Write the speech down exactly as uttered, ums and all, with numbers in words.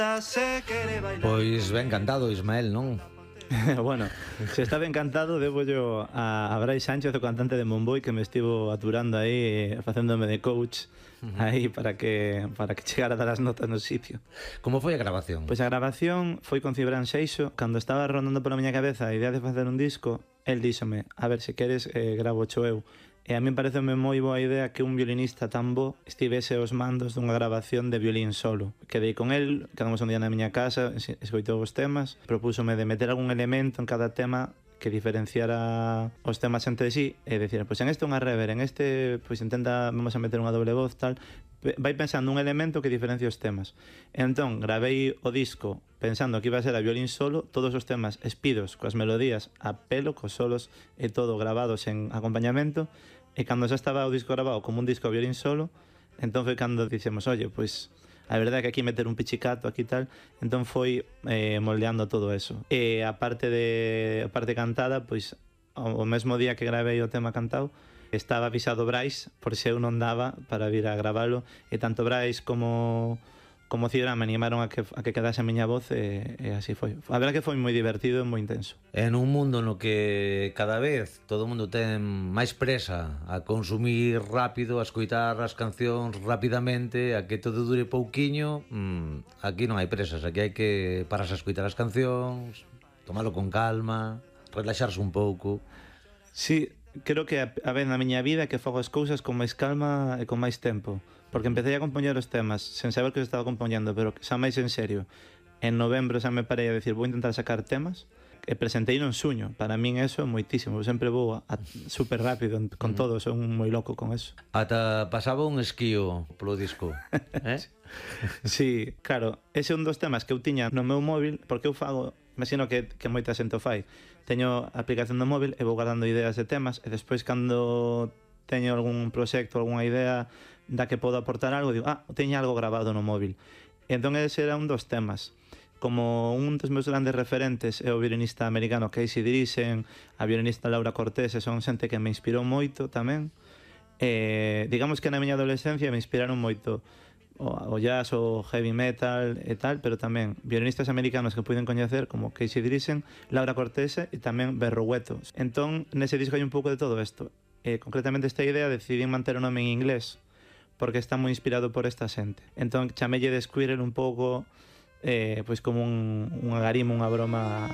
Pois ben cantado, Ismael, non? Bueno, se estaba encantado, debo yo a, a Brais Sánchez, o cantante de Monboi, que me estivo aturando aí, facéndome de coach aí para que para que chegara a dar as notas no sitio. Como foi a grabación? Pois a grabación foi con Cibran Seixo. Cando estaba rondando pola miña cabeza a idea de facer un disco, el díxome, a ver, se queres, eh, gravo cho eu. E a mí pareceme moi boa idea que un violinista tan bo estivese aos mandos dunha grabación de violín solo. Quedei con el, quedamos un día na miña casa, escoitou os temas, propúsome de meter algún elemento en cada tema que diferenciara os temas entre sí e dicir, pois en este unha rever, en este pois intenta, vamos a meter unha doble voz, tal. Vai pensando un elemento que diferencia os temas. Entón, gravei o disco pensando que iba a ser a violín solo, todos os temas espidos coas melodías a pelo, cos solos e todo gravados en acompañamento, e cando xa estaba o disco grabado como un disco a violín solo, entón foi cando dixemos, oye, pois a verdade é que aquí meter un pichicato aquí tal, entón foi eh, moldeando todo eso. E a parte de a parte cantada, pois o mesmo día que gravei o tema cantado, estaba avisado Brais por se eu non daba para vir a gravalo, e tanto Brais como como Cibran me animaron a que, a que quedase a miña voz, e, e así foi. A verdade que foi moi divertido e moi intenso. En un mundo no que cada vez todo o mundo ten máis presa a consumir rápido, a escoitar as cancións rapidamente, a que todo dure pouquiño, mmm, aquí non hai presas, aquí hai que pararse a escoitar as cancións, tomalo con calma, relaxarse un pouco. Sí, creo que a, a vez na miña vida que fago as cousas con máis calma e con máis tempo, porque empecé a compoñer os temas sen saber que os estaba compoñendo, pero xa máis en serio. En novembro xa me parei a decir, vou intentar sacar temas, e presentei non suño. Para min eso é moitísimo, eu sempre vou a, a, super rápido con todo, son moi loco con eso. Ata pasaba un esquío polo disco, eh? Sí, claro, ese é un dos temas que eu tiña no meu móvil, porque eu fago, imagino que, que moita xente o fai, teño a aplicación do móvil e vou guardando ideas de temas, e despois cando teño algún proxecto, algunha idea da que podo aportar algo, digo, ah, teño algo grabado no móvil. E entón ese era un dos temas. Como un dos meus grandes referentes é o violinista americano Casey Dirisen, a violinista Laura Cortés, e son xente que me inspirou moito tamén. E, digamos que na miña adolescencia me inspiraron moito o jazz, o heavy metal e tal, pero tamén violinistas americanos que puiden coñecer como Casey Dirisen, Laura Cortés e tamén Berrogueto. Entón, nese disco hai un pouco de todo isto. E, concretamente esta idea decidí manter o nome en inglés porque está moi inspirado por esta xente. Entón, chamelle de Squirrel un pouco eh, pois como un, un agarimo, unha broma